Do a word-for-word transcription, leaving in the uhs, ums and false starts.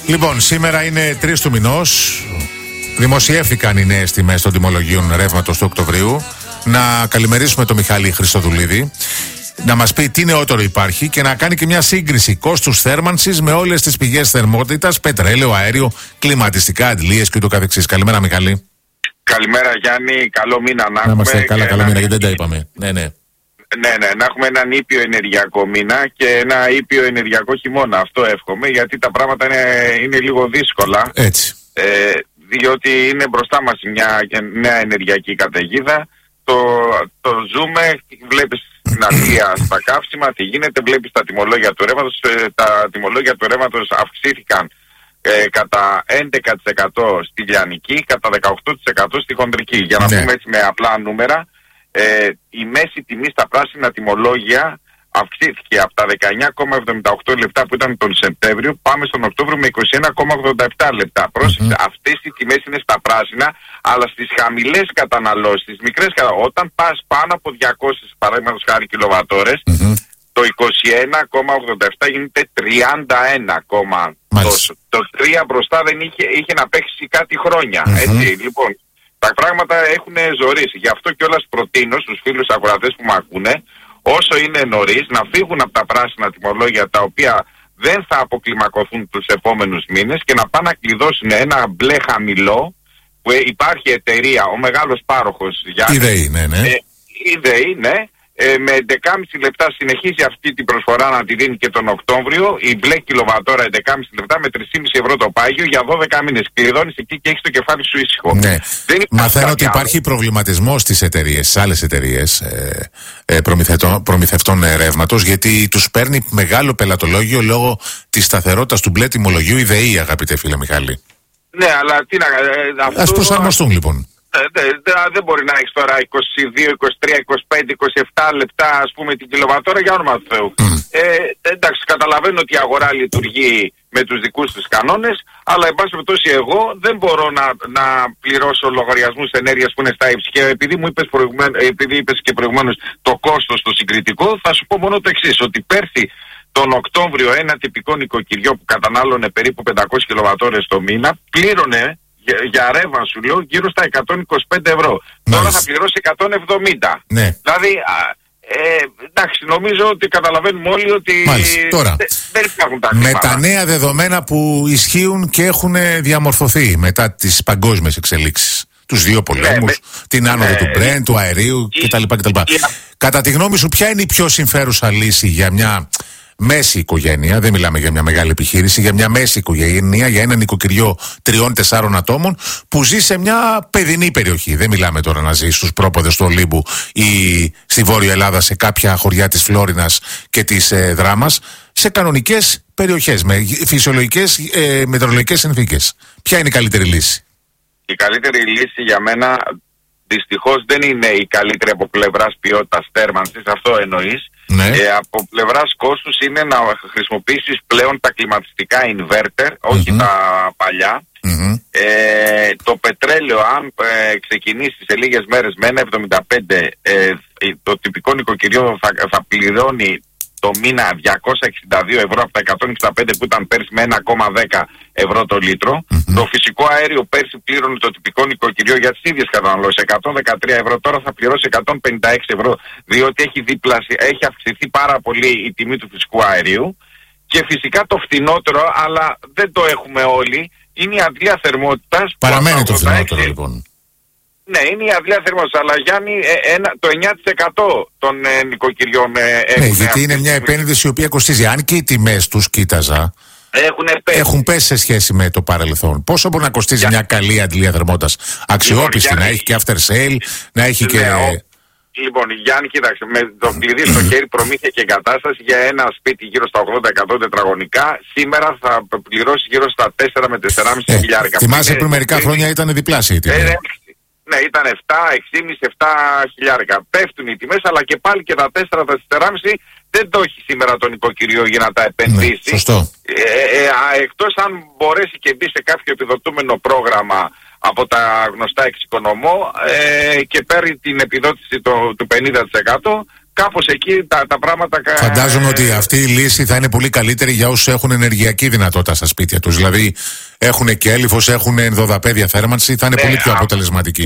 Λοιπόν, σήμερα είναι τρεις του μηνός. Δημοσιεύτηκαν οι νέες τιμές των τιμολογίων ρεύματος του Οκτωβρίου. Να καλημερίσουμε τον Μιχάλη Χριστοδουλίδη, να μας πει τι νεότερο υπάρχει και να κάνει και μια σύγκριση κόστους θέρμανσης με όλες τις πηγές θερμότητας, πετρέλαιο, αέριο, κλιματιστικά, αντλίες και ούτω καθεξής. Καλημέρα, Μιχάλη. Καλημέρα, Γιάννη. Καλό μήνα να έχουμε. Να είμαστε καλά, καλά μήνα, γιατί δεν τα είπαμε. Ναι, ναι. Ναι, ναι, να έχουμε έναν ήπιο ενεργειακό μήνα και ένα ήπιο ενεργειακό χειμώνα. Αυτό εύχομαι, γιατί τα πράγματα είναι, είναι λίγο δύσκολα. Έτσι. Ε, διότι είναι μπροστά μας μια νέα ενεργειακή καταιγίδα. Το, το ζούμε, βλέπεις στην Αγγλία στα καύσιμα, τι γίνεται, βλέπεις τα τιμολόγια του ρεύματος. Τα τιμολόγια του ρεύματος αυξήθηκαν ε, κατά έντεκα τοις εκατό στη λιανική, κατά δεκαοκτώ τοις εκατό στη χονδρική. Για να ναι. πούμε έτσι με απλά νούμερα, ε, η μέση τιμή στα πράσινα τιμολόγια αυξήθηκε από τα δεκαεννιά κόμμα εβδομήντα οκτώ λεπτά που ήταν τον Σεπτέμβριο, πάμε στον Οκτώβριο με είκοσι ένα κόμμα ογδόντα επτά λεπτά. Mm-hmm. Πρόσεξε, αυτές οι τιμές είναι στα πράσινα, αλλά στις χαμηλές καταναλώσεις, στις μικρές καταναλώσεις, όταν πας πάνω από διακόσιες παραδείγματος χάρη κιλοβατόρες, mm-hmm. το είκοσι ένα κόμμα ογδόντα επτά γίνεται τριάντα ένα. Τόσο. Το τρία μπροστά δεν είχε, είχε να παίξει κάτι χρόνια. Mm-hmm. Έτσι, λοιπόν, τα πράγματα έχουν ζορίσει. Γι' αυτό κιόλας προτείνω στους φίλους ακροατές που με ακούνε, όσο είναι νωρίς, να φύγουν από τα πράσινα τιμολόγια τα οποία δεν θα αποκλιμακωθούν τους επόμενους μήνες και να πάνε να κλειδώσουν ένα μπλε χαμηλό που υπάρχει εταιρεία, ο μεγάλος πάροχος Γιάννης. Η ΔΕΗ, ναι, ναι. Ε, η ΔΕΗ, ναι. Ε, με έντεκα κόμμα πέντε λεπτά συνεχίζει αυτή την προσφορά να τη δίνει και τον Οκτώβριο. Η μπλε κιλοβατόρα έντεκα κόμμα πέντε λεπτά με τρία κόμμα πέντε ευρώ το πάγιο για δώδεκα μήνες. Κλειδώνεις εκεί και έχεις το κεφάλι σου ήσυχο. Ναι. Μαθαίνω ότι υπάρχει προβληματισμός στις εταιρείες, στις άλλες εταιρείες ε, ε, προμηθευτών, προμηθευτών ε, ρεύματος, γιατί τους παίρνει μεγάλο πελατολόγιο λόγω της σταθερότητας του μπλε τιμολογίου η ΔΕΗ, αγαπητέ φίλε Μιχάλη. Ναι, αλλά τι να. Ε, αυτό... Ας προσαρμοστούν λοιπόν. Δεν δε, δε μπορεί να έχεις τώρα είκοσι δύο, είκοσι τρία, είκοσι πέντε, είκοσι επτά λεπτά ας πούμε την κιλοβατόρα για όνομα του Θεού. Mm. Ε, εντάξει, καταλαβαίνω ότι η αγορά λειτουργεί με τους δικούς τους κανόνες, αλλά εν πάση περιπτώσει εγώ δεν μπορώ να, να πληρώσω λογαριασμούς ενέργειας που είναι στα ύψη. Και επειδή μου είπες, επειδή είπες και προηγουμένως το κόστος το συγκριτικό, θα σου πω μόνο το εξής, ότι πέρσι τον Οκτώβριο ένα τυπικό νοικοκυριό που κατανάλωνε περίπου πεντακόσιες κιλοβατόρες το μήνα πλήρωνε για, για ρεύμα σου λέω γύρω στα εκατόν είκοσι πέντε ευρώ. Μάλιστα. Τώρα θα πληρώσει εκατόν εβδομήντα. Ναι. Δηλαδή, ε, εντάξει, νομίζω ότι καταλαβαίνουμε όλοι ότι Τώρα, δε, δεν υπάρχουν τα με χρήματα. τα νέα δεδομένα που ισχύουν και έχουν διαμορφωθεί μετά τις παγκόσμιες εξελίξεις, τους δύο πολέμους, ναι, την άνοδο ναι, του Brent, του αερίου κτλ. κτλ. Κατά τη γνώμη σου, ποια είναι η πιο συμφέρουσα λύση για μια μέση οικογένεια, δεν μιλάμε για μια μεγάλη επιχείρηση, για μια μέση οικογένεια, για ένα νοικοκυριό τριών-τεσσάρων ατόμων που ζει σε μια παιδινή περιοχή. Δεν μιλάμε τώρα να ζει στους πρόποδες του Ολύμπου ή στη Βόρεια Ελλάδα, σε κάποια χωριά της Φλόρινας και της ε, Δράμας, σε κανονικές περιοχές, με φυσιολογικές ε, μετεωρολογικές συνθήκες. Ποια είναι η καλύτερη λύση? Η καλύτερη λύση για μένα δυστυχώς δεν είναι η καλύτερη από πλευράς ποιότητας θέρμανσης, αυτό εννοείς. Ναι. Ε, από πλευράς κόστους είναι να χρησιμοποιήσεις πλέον τα κλιματιστικά inverter, όχι mm-hmm. τα παλιά. Mm-hmm. Ε, το πετρέλαιο, αν ε, ξεκινήσει σε λίγες μέρες με ένα εβδομήντα πέντε, ε, το τυπικό νοικοκυριό θα, θα πληρώνει το μήνα διακόσια εξήντα δύο ευρώ από τα εκατόν εξήντα πέντε που ήταν πέρσι με ένα κόμμα δέκα ευρώ το λίτρο. Mm-hmm. Το φυσικό αέριο πέρσι πλήρωνε το τυπικό νοικοκυριό για τις ίδιες καταναλώσεις εκατόν δεκατρία ευρώ, τώρα θα πληρώσει εκατόν πενήντα έξι ευρώ, διότι έχει, διπλασι... έχει αυξηθεί πάρα πολύ η τιμή του φυσικού αερίου. Και φυσικά το φθηνότερο, αλλά δεν το έχουμε όλοι, είναι η αντλία θερμότητας. Παραμένει το φθηνότερο λοιπόν. Ναι, είναι η αντλία θερμότητας, αλλά Γιάννη, ένα, το εννιά τοις εκατό των ε, νοικοκυριών ε, έχουν. Ναι, γιατί είναι μια επένδυση η οποία κοστίζει. Αν και οι τιμές τους, κοίταζα, έχουν πέσει. έχουν πέσει σε σχέση με το παρελθόν. Πόσο μπορεί να κοστίζει για... μια καλή αντλία θερμότητας? Αξιόπιστη, λοιπόν, να έχει και after sale, να έχει ναι, και. Ο... Λοιπόν, Γιάννη, κοίταξε, με το κλειδί στο χέρι, προμήθεια και εγκατάσταση για ένα σπίτι γύρω στα ογδόντα εκατό τετραγωνικά, σήμερα θα πληρώσει γύρω στα τέσσερα με τεσσεράμισι ε, χιλιάρικα. Θυμάσαι πριν μερικά χρόνια ήταν διπλάσια η τιμή. Ε, Ναι, ήταν επτά, έξι κόμμα πέντε, επτά χιλιάρικα. Πέφτουν οι τιμές, αλλά και πάλι και τα τέσσερα, τα τεσσεράμισι δεν το έχει σήμερα τον οικοκυριό για να τα επενδύσει. Ναι, σωστό. Ε, ε, εκτός αν μπορέσει και μπει σε κάποιο επιδοτούμενο πρόγραμμα από τα γνωστά εξοικονομώ ε, και παίρνει την επιδότηση το, του πενήντα τοις εκατό, κάπως εκεί τα, τα πράγματα... Φαντάζομαι ότι αυτή η λύση θα είναι πολύ καλύτερη για όσους έχουν ενεργειακή δυνατότητα στα σπίτια τους. Δηλαδή έχουν κέλυφος, έχουν ενδοδαπέδια θέρμανση, θα είναι ναι, πολύ πιο α... αποτελεσματική.